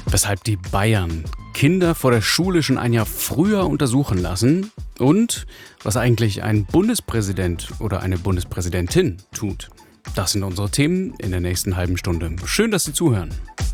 weshalb die Bayern Kinder vor der Schule schon ein Jahr früher untersuchen lassen und was eigentlich ein Bundespräsident oder eine Bundespräsidentin tut. Das sind unsere Themen in der nächsten halben Stunde. Schön, dass Sie zuhören.